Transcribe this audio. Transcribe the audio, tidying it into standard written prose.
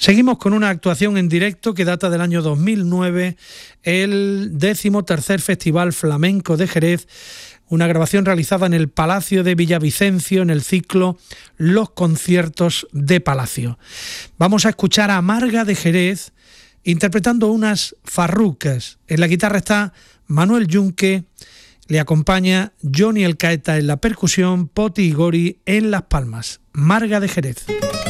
Seguimos con una actuación en directo que data del año 2009, el 13º Festival Flamenco de Jerez, una grabación realizada en el Palacio de Villavicencio en el ciclo Los conciertos de Palacio. Vamos a escuchar a Marga de Jerez interpretando unas farrucas. En la guitarra está Manuel Yunque, le acompaña Johnny El Caeta en la percusión, Poti y Gori en las palmas. Marga de Jerez.